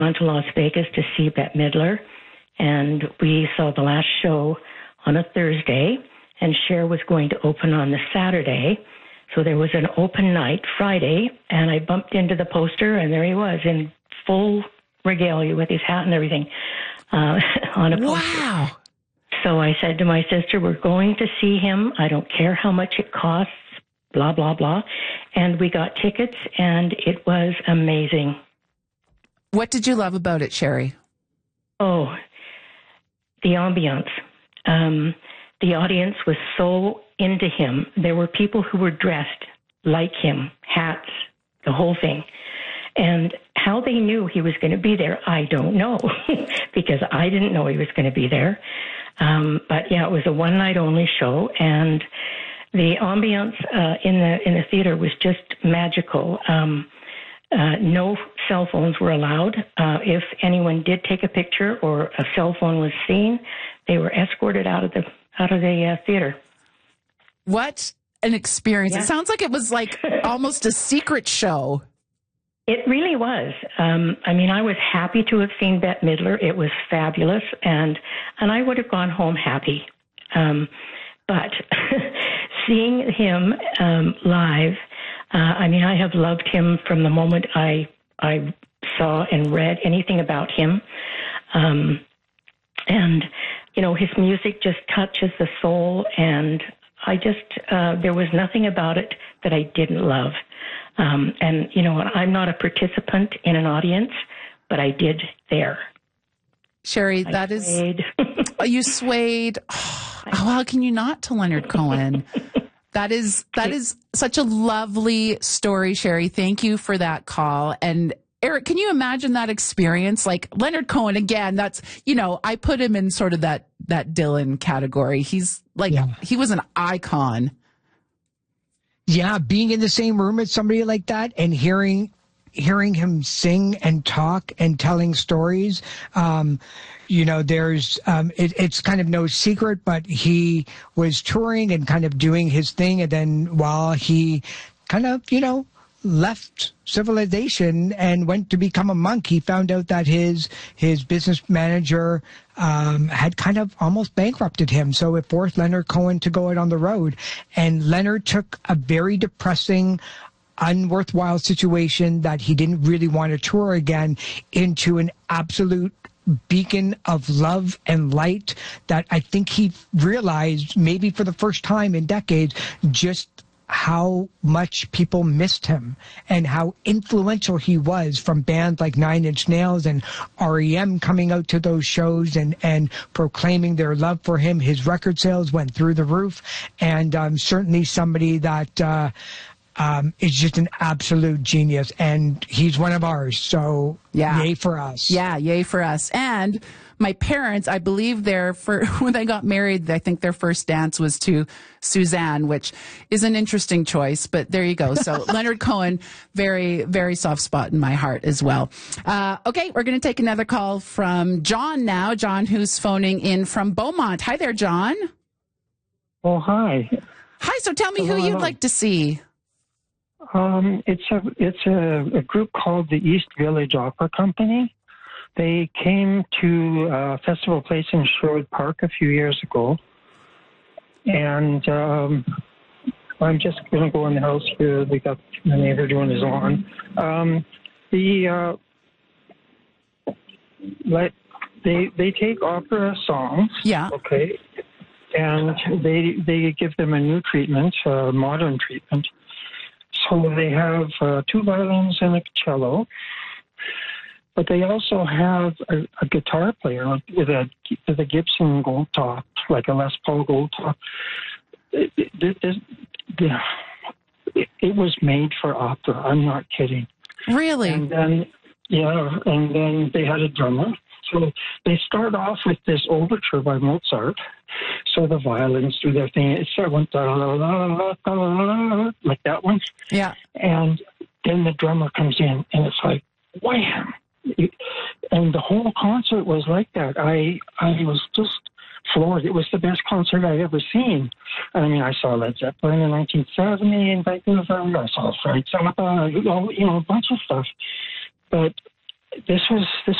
went to Las Vegas to see Bette Midler, and we saw the last show on a Thursday, and Cher was going to open on the Saturday. So there was an open night Friday, and I bumped into the poster, and there he was in full regalia with his hat and everything on a poster. Wow. So I said to my sister, we're going to see him. I don't care how much it costs, blah, blah, blah. And we got tickets, and it was amazing. What did you love about it, Sherry? Oh, the ambiance. The audience was so into him. There were people who were dressed like him, hats, the whole thing. And how they knew he was going to be there, I don't know, because I didn't know he was going to be there. But yeah, it was a one-night only show, and the ambiance in the theater was just magical. No cell phones were allowed. If anyone did take a picture or a cell phone was seen, they were escorted out of the theater. What an experience. Yeah. It sounds like it was like almost a secret show. It really was. I mean, I was happy to have seen Bette Midler. It was fabulous, and I would have gone home happy. But seeing him live, I mean, I have loved him from the moment I saw and read anything about him. And, you know, his music just touches the soul, and I just, there was nothing about it that I didn't love. And, you know, I'm not a participant in an audience, but I did there. Sherry, you swayed. Oh, how can you not to Leonard Cohen? That is such a lovely story, Sherry. Thank you for that call. And Eric, can you imagine that experience? Like Leonard Cohen, again, that's, you know, I put him in sort of that Dylan category. He's like, He was an icon. Yeah, being in the same room as somebody like that and hearing him sing and talk and telling stories, you know, there's it's kind of no secret, but he was touring and kind of doing his thing, and then while he kind of, you know, left civilization and went to become a monk, he found out that his business manager had kind of almost bankrupted him. So it forced Leonard Cohen to go out on the road. And Leonard took a very depressing, unworthwhile situation that he didn't really want to tour again into an absolute beacon of love and light that I think he realized, maybe for the first time in decades, just how much people missed him and how influential he was, from bands like Nine Inch Nails and REM coming out to those shows and proclaiming their love for him. His record sales went through the roof, and certainly somebody that is just an absolute genius, and he's one of ours. So yay for us. Yeah, yay for us. And my parents, I believe when they got married, I think their first dance was to Suzanne, which is an interesting choice, but there you go. So Leonard Cohen, very, very soft spot in my heart as well. Okay, we're going to take another call from John now. John, who's phoning in from Beaumont. Hi there, John. Oh, hi. Hi, so tell me who you'd like to see. It's a group called the East Village Opera Company. They came to a festival place in Sherwood Park a few years ago, and I'm just going to go in the house here. We got the neighbor doing his lawn. They take opera songs, okay, and they give them a new treatment, a modern treatment. So they have two violins and a cello. But they also have a guitar player with a Gibson Gold Top, like a Les Paul Gold Top. It was made for opera. I'm not kidding. Really? And then they had a drummer. So they start off with this overture by Mozart. So the violins do their thing. It sort of went like that one. Yeah. And then the drummer comes in, and it's like, wham! And the whole concert was like that. I was just floored. It was the best concert I'd ever seen. I mean, I saw Led Zeppelin in 1970 in Vancouver. I saw Frank Zappa, you know, a bunch of stuff. But this